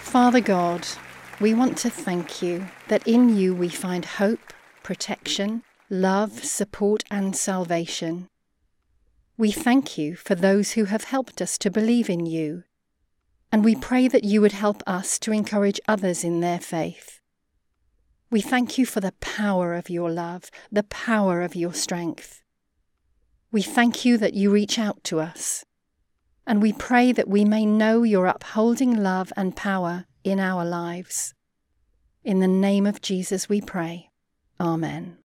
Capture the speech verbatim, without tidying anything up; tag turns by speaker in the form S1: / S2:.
S1: Father God, we want to thank you that in you we find hope, protection, love, support and salvation. We thank you for those who have helped us to believe in you, and we pray that you would help us to encourage others in their faith. We thank you for the power of your love, the power of your strength. We thank you that you reach out to us, and we pray that we may know your upholding love and power in our lives. In the name of Jesus we pray. Amen.